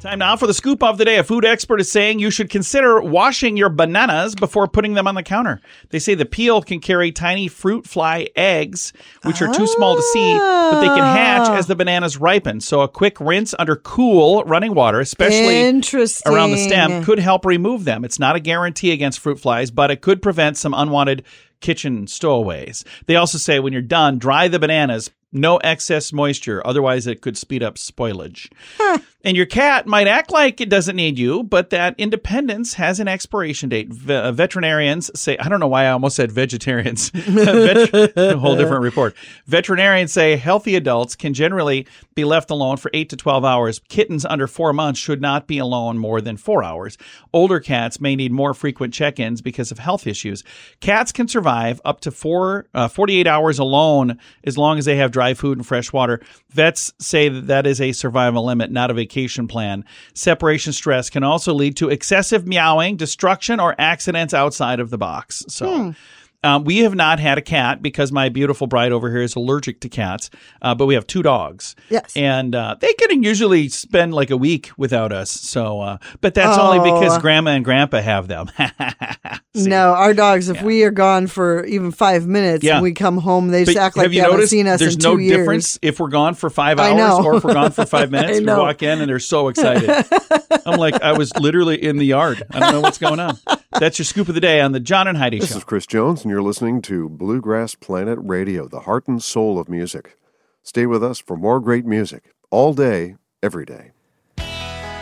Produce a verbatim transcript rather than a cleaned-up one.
Time now for the scoop of the day. A food expert is saying you should consider washing your bananas before putting them on the counter. They say the peel can carry tiny fruit fly eggs, which are too small to see, but they can hatch as the bananas ripen. So a quick rinse under cool running water, especially around the stem, could help remove them. It's not a guarantee against fruit flies, but it could prevent some unwanted kitchen stowaways. They also say when you're done, dry the bananas. No excess moisture. Otherwise, it could speed up spoilage. Huh. And your cat might act like it doesn't need you, but that independence has an expiration date. V- uh, veterinarians say, I don't know why I almost said vegetarians. Vet- a whole different report. Veterinarians say healthy adults can generally be left alone for eight to twelve hours. Kittens under four months should not be alone more than four hours. Older cats may need more frequent check-ins because of health issues. Cats can survive up to four, uh, forty-eight hours alone as long as they have dry food and fresh water. Vets say that that is a survival limit, not a vacation plan. Separation stress can also lead to excessive meowing, destruction, or accidents outside of the box. So hmm. um, we have not had a cat because my beautiful bride over here is allergic to cats, uh, but we have two dogs. Yes. And uh, they can usually spend like a week without us. So, uh, but that's oh. only because grandma and grandpa have them. No, our dogs, if yeah. we are gone for even five minutes yeah. and we come home, they just but act like they haven't seen us in two years. There's no difference if we're gone for five hours or if we're gone for five minutes. We walk in and they're so excited. I'm like, I was literally in the yard. I don't know what's going on. That's your scoop of the day on the John and Heidi this Show. This is Chris Jones, and you're listening to Bluegrass Planet Radio, the heart and soul of music. Stay with us for more great music all day, every day.